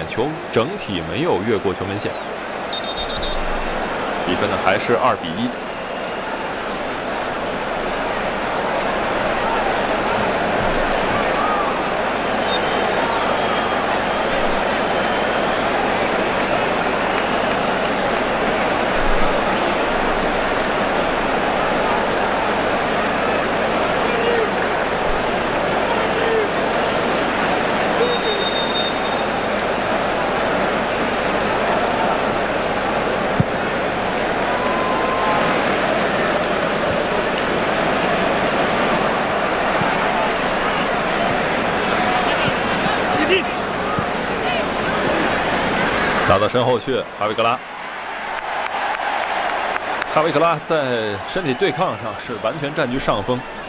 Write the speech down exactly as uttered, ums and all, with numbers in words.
球整体没有越过球门线，比分呢还是二比一。打到身后去，哈维格拉。哈维格拉在身体对抗上是完全占据上风，